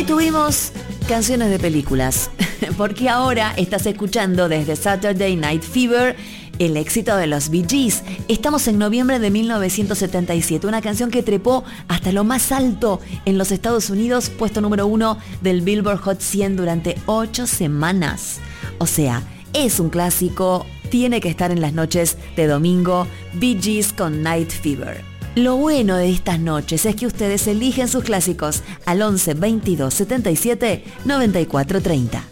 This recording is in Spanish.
Hoy tuvimos canciones de películas, porque ahora estás escuchando desde Saturday Night Fever el éxito de los Bee Gees. Estamos en noviembre de 1977, una canción que trepó hasta lo más alto en los Estados Unidos, puesto número 1 del Billboard Hot 100 durante 8 semanas. O sea, es un clásico, tiene que estar en las noches de domingo, Bee Gees con Night Fever. Lo bueno de estas noches es que ustedes eligen sus clásicos al 11 22 77 94 30.